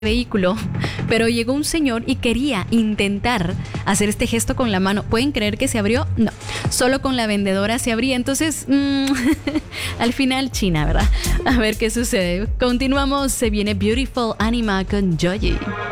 vehículo, pero llegó un señor y quería intentar hacer este gesto con la mano. ¿Pueden creer que se abrió? No, solo con la vendedora se abría. Entonces, al final China, ¿verdad? A ver qué sucede. Continuamos, se viene Beautiful Anima con Joji.